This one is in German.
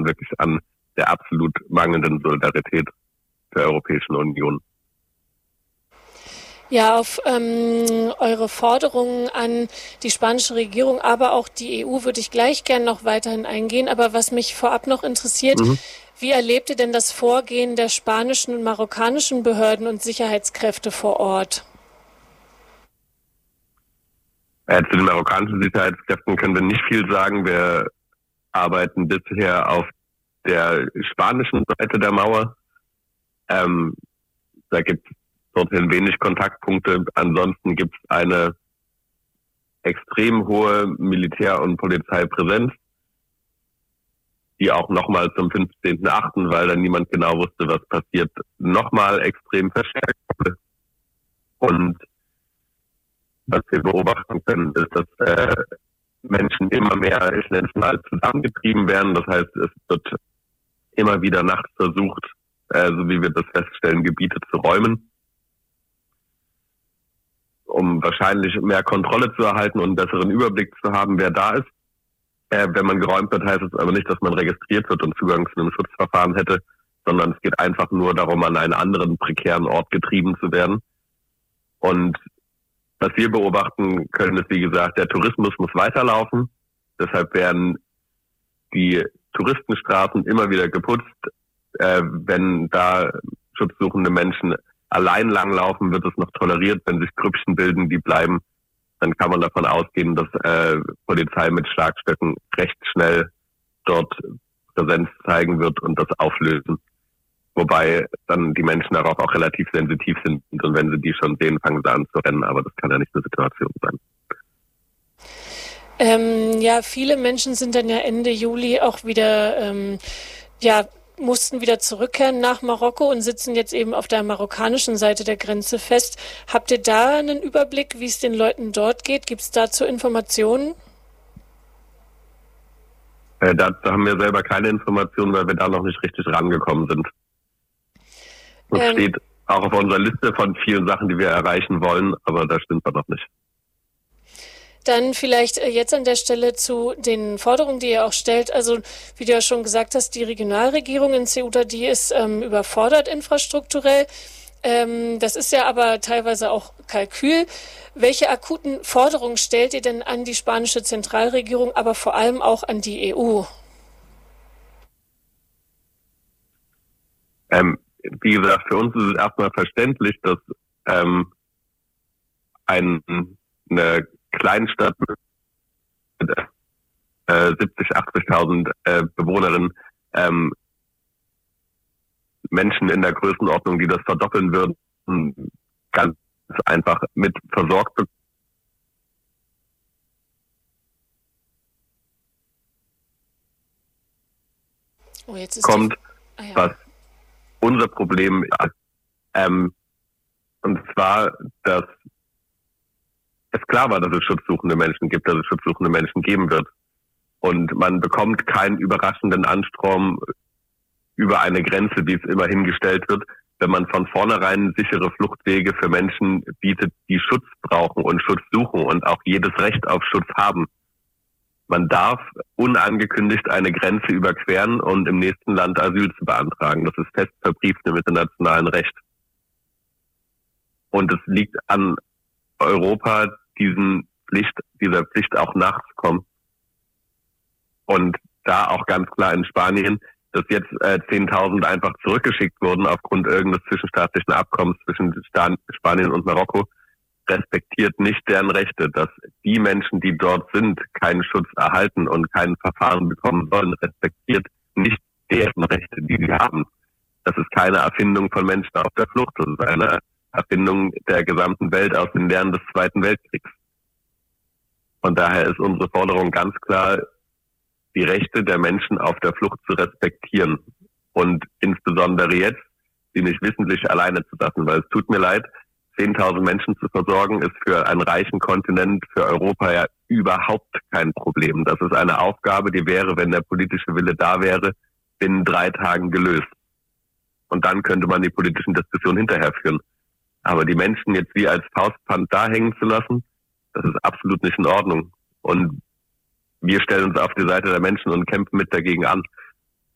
wirklich an der absolut mangelnden Solidarität der Europäischen Union. Ja, auf eure Forderungen an die spanische Regierung, aber auch die EU würde ich gleich gern noch weiterhin eingehen. Aber was mich vorab noch interessiert, wie erlebt ihr denn das Vorgehen der spanischen und marokkanischen Behörden und Sicherheitskräfte vor Ort? Zu den marokkanischen Sicherheitskräften können wir nicht viel sagen. Wir arbeiten bisher auf der spanischen Seite der Mauer. Da gibt es dorthin wenig Kontaktpunkte. Ansonsten gibt es eine extrem hohe Militär- und Polizeipräsenz, die auch nochmal zum 15.8., weil dann niemand genau wusste, was passiert, nochmal extrem verstärkt wurde. Und was wir beobachten können, ist, dass Menschen immer mehr international zusammengetrieben werden. Das heißt, es wird immer wieder nachts versucht, so wie wir das feststellen, Gebiete zu räumen, um wahrscheinlich mehr Kontrolle zu erhalten und einen besseren Überblick zu haben, wer da ist. Wenn man geräumt wird, heißt es aber nicht, dass man registriert wird und Zugang zu einem Schutzverfahren hätte, sondern es geht einfach nur darum, an einen anderen prekären Ort getrieben zu werden. Und was wir beobachten können, ist, wie gesagt, der Tourismus muss weiterlaufen. Deshalb werden die Touristenstraßen immer wieder geputzt. Wenn da schutzsuchende Menschen allein langlaufen, wird es noch toleriert. Wenn sich Grüppchen bilden, die bleiben, dann kann man davon ausgehen, dass Polizei mit Schlagstöcken recht schnell dort Präsenz zeigen wird und das auflösen. Wobei dann die Menschen darauf auch relativ sensitiv sind. Und wenn sie die schon sehen, fangen sie an zu rennen. Aber das kann ja nicht eine Situation sein. Ja, viele Menschen sind dann ja Ende Juli auch wieder, mussten wieder zurückkehren nach Marokko und sitzen jetzt eben auf der marokkanischen Seite der Grenze fest. Habt ihr da einen Überblick, wie es den Leuten dort geht? Gibt es dazu Informationen? Dazu haben wir selber keine Informationen, weil wir da noch nicht richtig rangekommen sind. Das steht auch auf unserer Liste von vielen Sachen, die wir erreichen wollen, aber da stimmt man noch nicht. Dann vielleicht jetzt an der Stelle zu den Forderungen, die ihr auch stellt. Also wie du ja schon gesagt hast, die Regionalregierung in Ceuta, die ist überfordert infrastrukturell. Das ist ja aber teilweise auch Kalkül. Welche akuten Forderungen stellt ihr denn an die spanische Zentralregierung, aber vor allem auch an die EU? Wie gesagt, für uns ist es erstmal verständlich, dass eine Kleinstadt mit 70.000, 80.000 Bewohnerinnen, Menschen in der Größenordnung, die das verdoppeln würden, ganz einfach mit versorgt bekommt, was unser Problem ist. Und zwar, dass es klar war, dass es schutzsuchende Menschen gibt, dass es schutzsuchende Menschen geben wird. Und man bekommt keinen überraschenden Anstrom über eine Grenze, die es immer hingestellt wird, wenn man von vornherein sichere Fluchtwege für Menschen bietet, die Schutz brauchen und Schutz suchen und auch jedes Recht auf Schutz haben. Man darf unangekündigt eine Grenze überqueren und im nächsten Land Asyl zu beantragen. Das ist fest verbrieft im internationalen Recht. Und es liegt an Europa, dieser Pflicht auch nachzukommen. Und da auch ganz klar in Spanien, dass jetzt 10.000 einfach zurückgeschickt wurden aufgrund irgendeines zwischenstaatlichen Abkommens zwischen Spanien und Marokko, respektiert nicht deren Rechte, dass die Menschen, die dort sind, keinen Schutz erhalten und kein Verfahren bekommen sollen, respektiert nicht deren Rechte, die sie haben. Das ist keine Erfindung von Menschen auf der Flucht, das ist eine Erfindung der gesamten Welt aus den Lehren des Zweiten Weltkriegs. Von daher ist unsere Forderung ganz klar, die Rechte der Menschen auf der Flucht zu respektieren und insbesondere jetzt, sie nicht wissentlich alleine zu lassen, weil es tut mir leid, 10.000 Menschen zu versorgen, ist für einen reichen Kontinent, für Europa ja überhaupt kein Problem. Das ist eine Aufgabe, die wäre, wenn der politische Wille da wäre, binnen 3 Tagen gelöst. Und dann könnte man die politischen Diskussionen hinterher führen. Aber die Menschen jetzt wie als Faustpfand da hängen zu lassen, das ist absolut nicht in Ordnung. Und wir stellen uns auf die Seite der Menschen und kämpfen mit dagegen an.